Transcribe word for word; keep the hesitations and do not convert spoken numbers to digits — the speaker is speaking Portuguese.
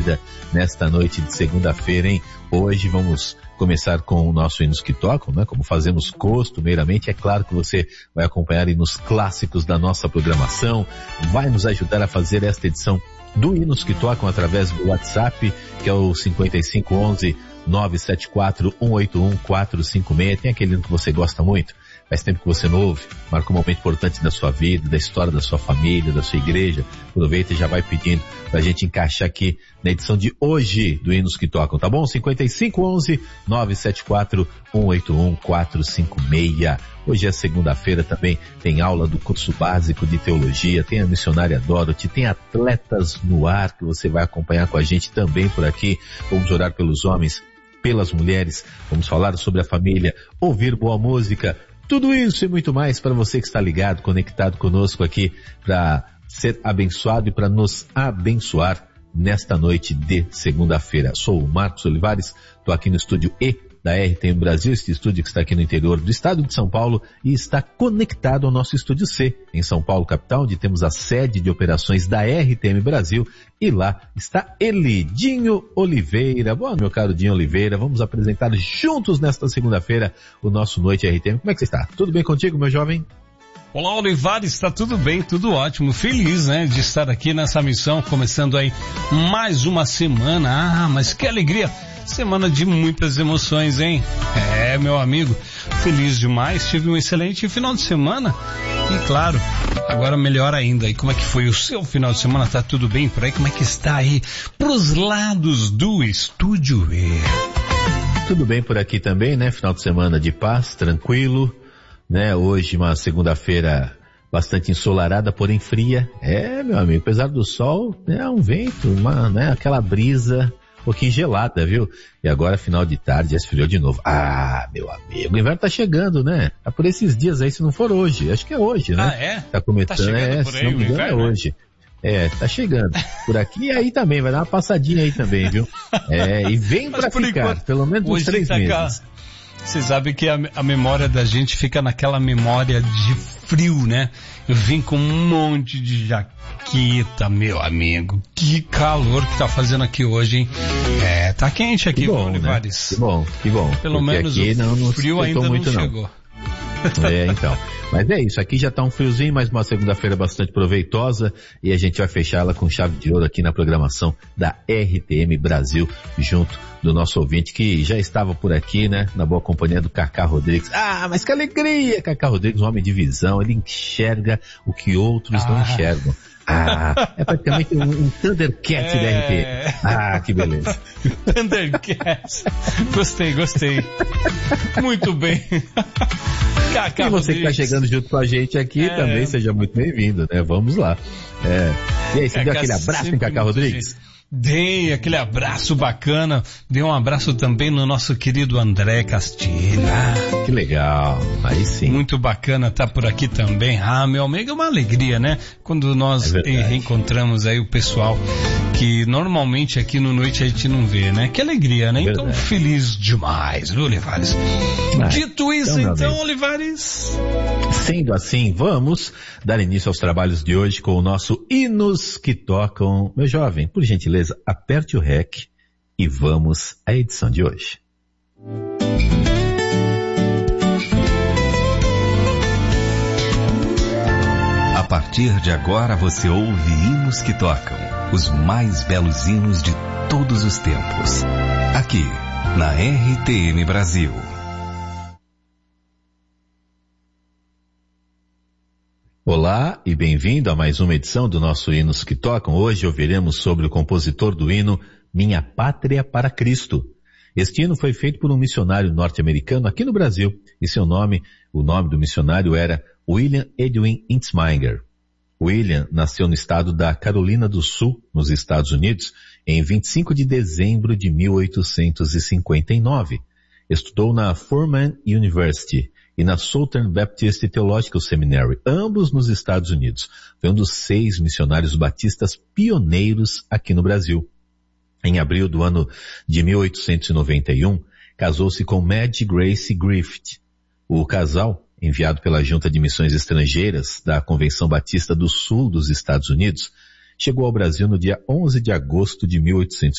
vida nesta noite de segunda-feira, hein? Hoje vamos começar com o nosso Hinos que Tocam, né? Como fazemos costumeiramente. É claro que você vai acompanhar aí nos clássicos da nossa programação, vai nos ajudar a fazer esta edição do Hinos que Tocam através do WhatsApp, que é o cinco cinco um um, nove sete quatro, um oito um, quatro cinco seis. Tem aquele hino que você gosta muito, faz tempo que você não ouve, marca um momento importante da sua vida, da história da sua família, da sua igreja. Aproveita e já vai pedindo pra gente encaixar aqui na edição de hoje do Hinos que Tocam, tá bom? cinco cinco um um, nove sete quatro, um oito um, quatro cinco seis. Hoje é segunda-feira, também tem aula do curso básico de teologia, tem a missionária Dorothy, tem atletas no ar que você vai acompanhar com a gente também por aqui. Vamos orar pelos homens, pelas mulheres, vamos falar sobre a família, ouvir boa música, tudo isso e muito mais para você que está ligado, conectado conosco aqui para ser abençoado e para nos abençoar nesta noite de segunda-feira. Sou o Marcos Olivares, estou aqui no estúdio E da R T M Brasil, este estúdio que está aqui no interior do estado de São Paulo e está conectado ao nosso estúdio C, em São Paulo, capital, onde temos a sede de operações da R T M Brasil, e lá está ele, Dinho Oliveira. Boa, meu caro Dinho Oliveira, vamos apresentar juntos nesta segunda-feira o nosso Noite R T M. Como é que você está? Tudo bem contigo, meu jovem? Olá, Olivares, está tudo bem, tudo ótimo, feliz, né, de estar aqui nessa missão, começando aí mais uma semana. Ah, mas que alegria! Semana de muitas emoções, hein? É, meu amigo, feliz demais, tive um excelente final de semana e, claro, agora melhor ainda. E como é que foi o seu final de semana? Tá tudo bem por aí? Como é que está aí pros lados do Estúdio E? Tudo bem por aqui também, né? Final de semana de paz, tranquilo, né? Hoje uma segunda-feira bastante ensolarada, porém fria. É, meu amigo, apesar do sol, é um vento, uma, né? Aquela brisa um pouquinho gelada, viu? E agora, final de tarde, já esfriou de novo. Ah, meu amigo, o inverno tá chegando, né? Tá por esses dias aí, se não for hoje. Acho que é hoje, né? Ah, é? Tá começando, tá é, por aí, se não me engano, é hoje. É, tá chegando. Por aqui e aí também, vai dar uma passadinha aí também, viu? É, e vem pra ficar, enquanto, pelo menos uns três tá meses. Cá. Você sabe que a, a memória da gente fica naquela memória de frio, né? Eu vim com um monte de jaqueta, meu amigo. Que calor que tá fazendo aqui hoje, hein? É, tá quente aqui, que bom, Olivares. Né? Que bom, que bom. Pelo menos aqui o não, não frio ainda muito, não não chegou. É, então. Mas é isso, aqui já tá um friozinho, mas uma segunda-feira bastante proveitosa e a gente vai fechá-la com chave de ouro aqui na programação da R T M Brasil, junto do nosso ouvinte que já estava por aqui, né, na boa companhia do Cacá Rodrigues. Ah, mas que alegria! Cacá Rodrigues, um homem de visão, ele enxerga o que outros ah. não enxergam. Ah, é praticamente um, um Thundercat é... da R T M. Ah, que beleza. Thundercat. Gostei, gostei. Muito bem. Cacá e você Rodrigues. que está chegando junto com a gente aqui é... também, seja muito bem-vindo, né? Vamos lá. É. E aí, você Cacá deu aquele abraço em Cacá Rodrigues? Dei aquele abraço bacana, dei um abraço também no nosso querido André Castilho. Ah, que legal, aí sim. Muito bacana tá por aqui também. Ah, meu amigo, é uma alegria, né? Quando nós é reencontramos aí o pessoal que normalmente aqui no Noite a gente não vê, né? Que alegria, né? É então, feliz demais, viu, Olivares? Ah, Dito isso, então, então Olivares... Sendo assim, vamos dar início aos trabalhos de hoje com o nosso Hinos que Tocam. Meu jovem, por gentileza, aperte o rec e vamos à edição de hoje. A partir de agora você ouve Hinos que Tocam, os mais belos hinos de todos os tempos. Aqui, na R T M Brasil. Olá e bem-vindo a mais uma edição do nosso Hinos que Tocam. Hoje ouviremos sobre o compositor do hino Minha Pátria para Cristo. Este hino foi feito por um missionário norte-americano aqui no Brasil e seu nome, o nome do missionário era William Edwin Insminger. William nasceu no estado da Carolina do Sul, nos Estados Unidos, em vinte e cinco de dezembro de mil oitocentos e cinquenta e nove. Estudou na Furman University e na Southern Baptist Theological Seminary, ambos nos Estados Unidos. Foi um dos seis missionários batistas pioneiros aqui no Brasil. Em abril do ano de mil oitocentos e noventa e um, casou-se com Madge Grace Griffith. O casal, enviado pela Junta de Missões Estrangeiras da Convenção Batista do Sul dos Estados Unidos, chegou ao Brasil no dia onze de agosto de mil oitocentos